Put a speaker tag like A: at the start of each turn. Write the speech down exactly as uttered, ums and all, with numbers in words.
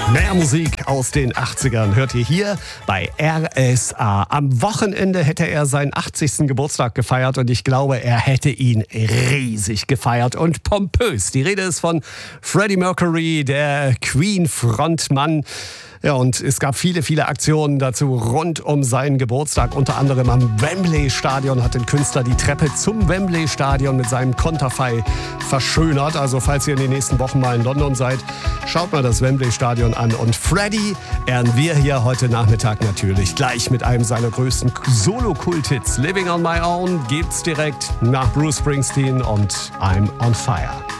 A: Mehr Musik aus den achtzigern hört ihr hier bei R S A. Am Wochenende hätte er seinen achtzigsten Geburtstag gefeiert und ich glaube, er hätte ihn riesig gefeiert und pompös. Die Rede ist von Freddie Mercury, der Queen-Frontmann. Ja, und es gab viele, viele Aktionen dazu rund um seinen Geburtstag. Unter anderem am Wembley-Stadion hat ein Künstler die Treppe zum Wembley-Stadion mit seinem Konterfei verschönert. Also falls ihr in den nächsten Wochen mal in London seid, schaut mal das Wembley-Stadion an. Und Freddie ehren wir hier heute Nachmittag natürlich gleich mit einem seiner größten Solo-Kult-Hits. Living on My Own gibt's direkt nach Bruce Springsteen und I'm on Fire.